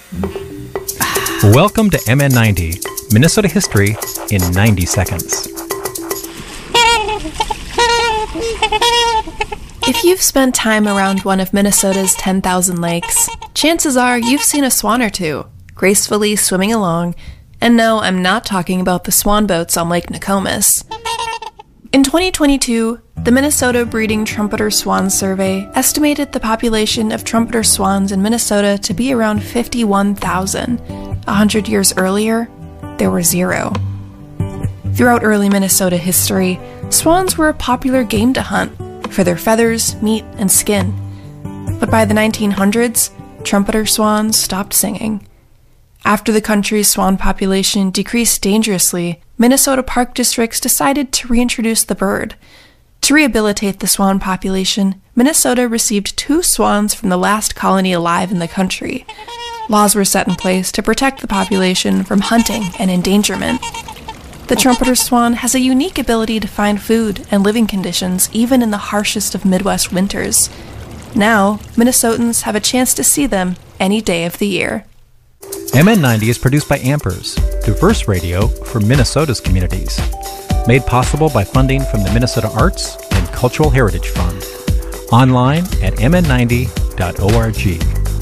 Welcome to MN90, Minnesota history in 90 seconds. If you've spent time around one of Minnesota's 10,000 lakes, chances are you've seen a swan or two, gracefully swimming along. And no, I'm not talking about the swan boats on Lake Nokomis. In 2022, the Minnesota Breeding Trumpeter Swan Survey estimated the population of trumpeter swans in Minnesota to be around 51,000. 100 years earlier, there were 0. Throughout early Minnesota history, swans were a popular game to hunt for their feathers, meat, and skin. But by the 1900s, trumpeter swans stopped singing. After the country's swan population decreased dangerously, Minnesota park districts decided to reintroduce the bird. To rehabilitate the swan population, Minnesota received 2 swans from the last colony alive in the country. Laws were set in place to protect the population from hunting and endangerment. The trumpeter swan has a unique ability to find food and living conditions even in the harshest of Midwest winters. Now, Minnesotans have a chance to see them any day of the year. MN90 is produced by Ampers, diverse radio for Minnesota's communities. Made possible by funding from the Minnesota Arts and Cultural Heritage Fund. Online at mn90.org.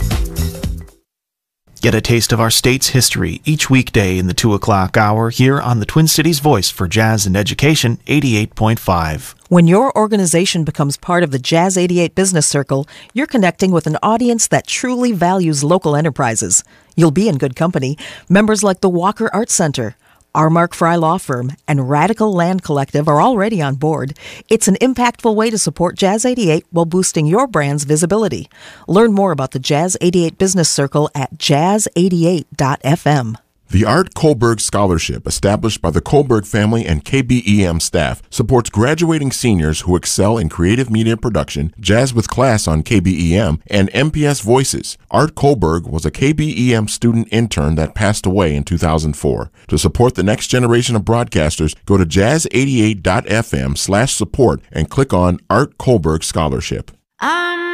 Get a taste of our state's history each weekday in the 2 o'clock hour here on the Twin Cities Voice for Jazz and Education 88.5. When your organization becomes part of the Jazz 88 Business Circle, you're connecting with an audience that truly values local enterprises. You'll be in good company. Members like the Walker Arts Center, our Mark Fry Law Firm, and Radical Land Collective are already on board. It's an impactful way to support Jazz 88 while boosting your brand's visibility. Learn more about the Jazz 88 Business Circle at jazz88.fm. The Art Kohlberg Scholarship, established by the Kohlberg family and KBEM staff, supports graduating seniors who excel in creative media production, Jazz with Class on KBEM, and MPS Voices. Art Kohlberg was a KBEM student intern that passed away in 2004. To support the next generation of broadcasters, go to jazz88.fm/support and click on Art Kohlberg Scholarship.